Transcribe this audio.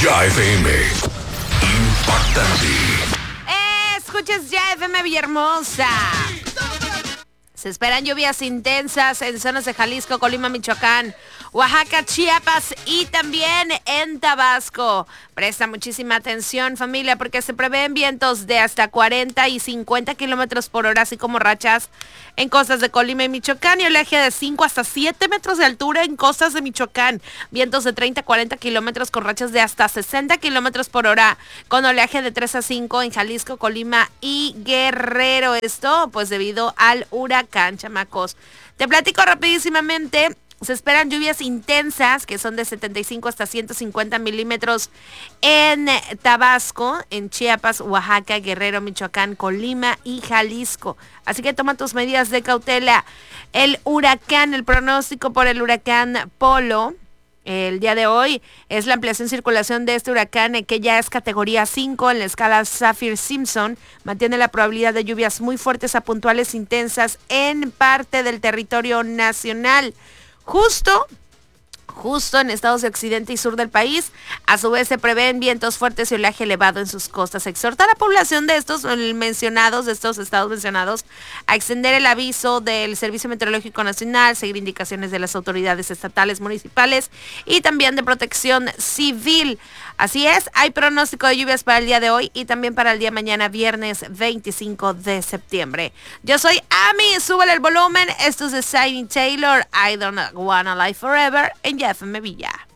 Ya FM. Impactante. Escuchas Ya FM Villahermosa. Se esperan lluvias intensas en zonas de Jalisco, Colima, Michoacán, Oaxaca, Chiapas y también en Tabasco. Presta muchísima atención, familia, porque se prevén vientos de hasta 40 y 50 kilómetros por hora, así como rachas en costas de Colima y Michoacán y oleaje de 5 hasta 7 metros de altura en costas de Michoacán. Vientos de 30 a 40 kilómetros con rachas de hasta 60 kilómetros por hora, con oleaje de 3 a 5 en Jalisco, Colima y Guerrero. Esto, pues, debido al huracán, chamacos. Te platico rapidísimamente. Se esperan lluvias intensas que son de 75 hasta 150 milímetros en Tabasco, en Chiapas, Oaxaca, Guerrero, Michoacán, Colima y Jalisco. Así que toma tus medidas de cautela. El pronóstico por el huracán Polo, el día de hoy, es la ampliación circulación de este huracán que ya es categoría 5 en la escala Saffir-Simpson. Mantiene la probabilidad de lluvias muy fuertes a puntuales intensas en parte del territorio nacional. Justo en estados de occidente y sur del país. A su vez se prevén vientos fuertes y oleaje elevado en sus costas. Exhorta a la población de estos estados mencionados a extender el aviso del Servicio Meteorológico Nacional, seguir indicaciones de las autoridades estatales, municipales y también de protección civil. Así es, hay pronóstico de lluvias para el día de hoy y también para el día de mañana, viernes 25 de septiembre. Yo soy Ami, súbele el volumen. Esto es de Shiny Taylor, I Don't Wanna Live Forever, en Ya FM Villa.